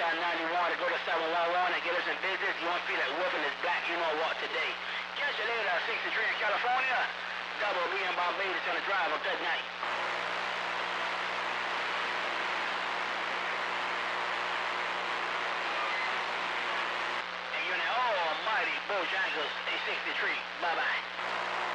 Southside 91 to go to 711 and get us in business. You want to feel like whooping is black, you know what today. Catch you later, 63 in California. Double B in Barbados on the drive on that night. And you're in the almighty Bojangles, A63. Bye-bye.